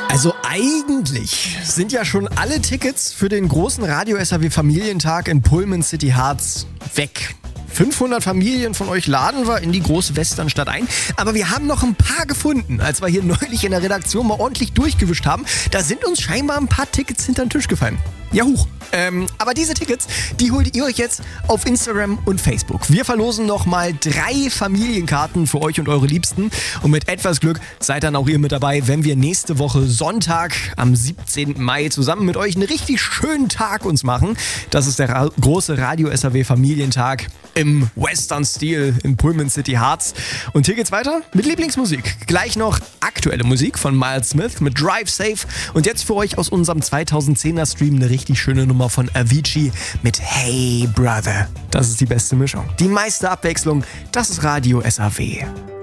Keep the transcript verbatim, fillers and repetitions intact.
Also eigentlich sind ja schon alle Tickets für den großen Radio-S A W Familientag in Pullman City Harz weg. fünfhundert Familien von euch laden wir in die große Westernstadt ein. Aber wir haben noch ein paar gefunden. Als wir hier neulich in der Redaktion mal ordentlich durchgewischt haben, da sind uns scheinbar ein paar Tickets hinter den Tisch gefallen. Ja, huch. Ähm, aber diese Tickets, die holt ihr euch jetzt auf Instagram und Facebook. Wir verlosen noch mal drei Familienkarten für euch und eure Liebsten. Und mit etwas Glück seid dann auch ihr mit dabei, wenn wir nächste Woche Sonntag am siebzehnten Mai zusammen mit euch einen richtig schönen Tag uns machen. Das ist der ra- große Radio-S A W Familientag im Western-Stil in Pullman City Harz. Und hier geht's weiter mit Lieblingsmusik. Gleich noch aktuelle Musik von Miles Smith mit Drive Safe. Und jetzt für euch aus unserem zweitausendzehner Stream eine richtig schöne Nummer von Avicii mit Hey Brother. Das ist die beste Mischung. Die meiste Abwechslung, das ist Radio-S A W.